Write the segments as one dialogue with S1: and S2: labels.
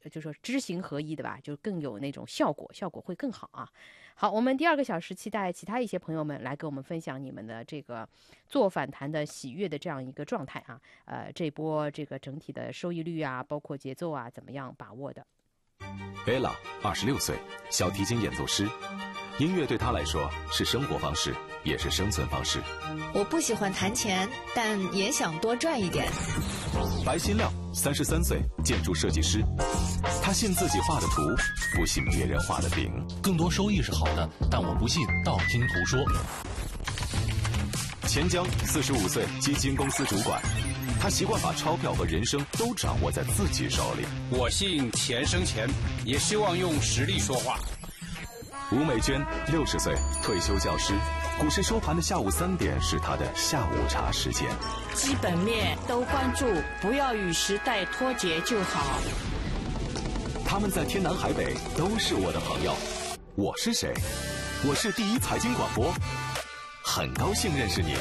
S1: 就说知行合一的吧，就更有那种效果会更好啊。好，我们第2个小时期待其他一些朋友们来给我们分享你们的这个做反弹的喜悦的这样一个状态啊。这波这个整体的收益率啊，包括节奏啊，怎么样把握的
S2: ？Ella 26岁，小提琴演奏师。音乐对他来说是生活方式，也是生存方式。
S3: 我不喜欢谈钱，但也想多赚一点。
S2: 白新亮33岁，建筑设计师。他信自己画的图，不信别人画的饼。
S4: 更多收益是好的，但我不信道听途说。
S2: 钱江45岁，基金公司主管。他习惯把钞票和人生都掌握在自己手里。
S5: 我信钱生钱，也希望用实力说话。
S2: 吴美娟60岁，退休教师。股市收盘的下午3点是她的下午茶时间。
S6: 基本面都关注，不要与时代脱节就好。
S2: 他们在天南海北都是我的朋友。我是谁？我是第一财经广播，很高兴认识你。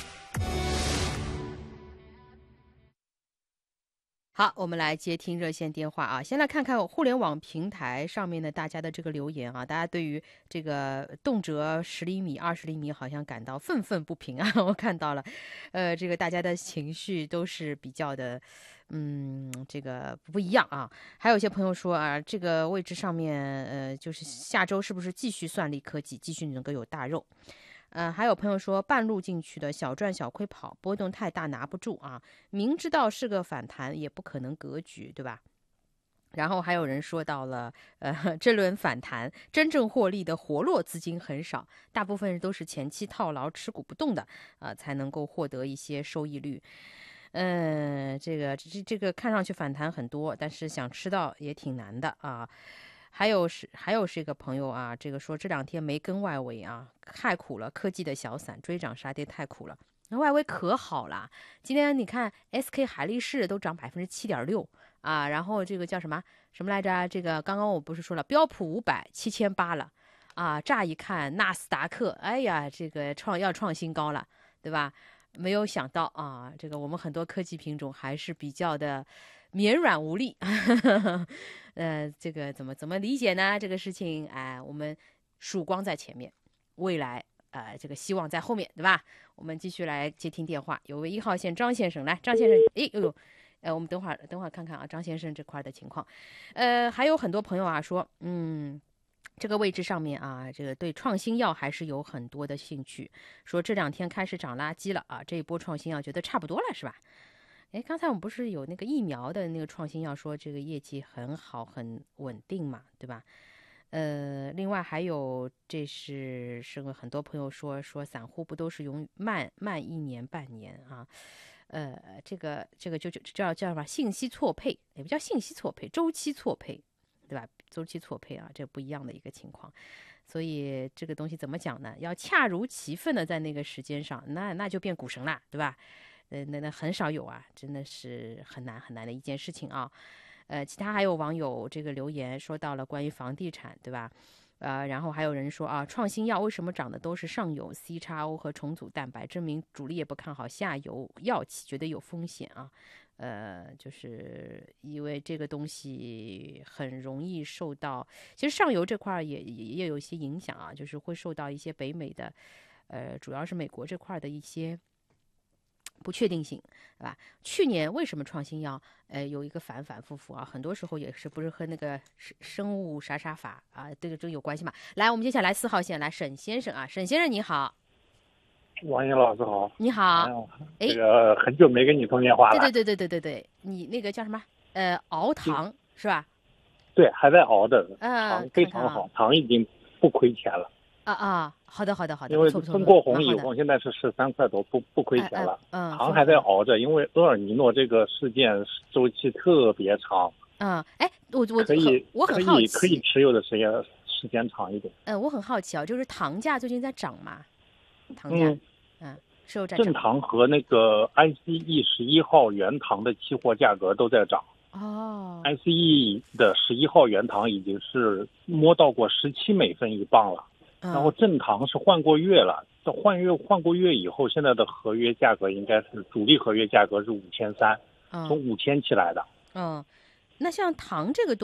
S1: 好，我们来接听热线电话啊。先来看看互联网平台上面的大家的这个留言啊，大家对于这个动辄10厘米、20厘米好像感到愤愤不平啊。我看到了，这个大家的情绪都是比较的，这个不一样啊。还有一些朋友说啊，这个位置上面，就是下周是不是继续算力科技，继续能够有大肉？还有朋友说半路进去的小赚小亏跑，波动太大拿不住啊，明知道是个反弹也不可能格局，对吧？然后还有人说到了，这轮反弹真正获利的活络资金很少，大部分都是前期套牢持股不动的，才能够获得一些收益率。这个看上去反弹很多，但是想吃到也挺难的啊。还有是一个朋友啊，这个说这2天没跟外围啊，太苦了，科技的小散追涨杀跌太苦了。那外围可好了，今天你看 SK 海力士都涨7.6%啊，然后这个叫什么来着？这个刚刚我不是说了，标普5007800了啊，乍一看纳斯达克，哎呀，这个要创新高了，对吧？没有想到啊，这个我们很多科技品种还是比较的绵软无力。这个怎么理解呢？这个事情，我们曙光在前面，未来这个希望在后面，对吧？我们继续来接听电话，有位1号线张先生，来，张先生，我们等会儿看看啊，张先生这块的情况。还有很多朋友啊说，这个位置上面啊，这个对创新药还是有很多的兴趣，说这2天开始涨垃圾了啊，这一波创新药觉得差不多了，是吧？刚才我们不是有那个疫苗的那个创新药，说这个业绩很好很稳定嘛，对吧？另外还有这是很多朋友说散户不都是慢1年半年啊？这个就叫什么信息错配，也不叫信息错配，周期错配，对吧？周期错配啊，这不一样的一个情况。所以这个东西怎么讲呢？要恰如其分的在那个时间上，那就变股神了，对吧？那很少有啊，真的是很难的一件事情啊。其他还有网友这个留言说到了关于房地产，对吧？然后还有人说啊，创新药为什么涨的都是上游 CXO 和重组蛋白，证明主力也不看好下游药企，觉得有风险啊。就是因为这个东西很容易受到，其实上游这块也有一些影响啊，就是会受到一些北美的，主要是美国这块的一些不确定性，对吧？去年为什么创新药有一个反复啊？很多时候也是不是和那个生物啥法啊，这个有关系嘛？来，我们接下来4号线来沈先生啊，沈先生你好。
S7: 王英老师好。
S1: 你好。
S7: 这个很久没跟你通电话了。
S1: 对，你那个叫什么？熬糖是吧？
S7: 对，还在熬的，糖非常好，糖已经不亏钱了。
S1: 好的。
S7: 因为分过红以后，现在是13块多，不亏钱了。糖还在熬着，因为厄尔尼诺这个事件周期特别长。
S1: 我很好奇，
S7: 可以持有的时间长一点。
S1: 我很好奇啊，就是糖价最近在涨嘛？糖价，是有在涨。
S7: 正糖和那个 ICE 11号原糖的期货价格都在涨。ICE 的11号原糖已经是摸到过17美分一磅了。然后正糖是换过月了，换过月以后，现在的合约价格应该是主力合约价格是5300，从5000起来的。
S1: 那像糖这个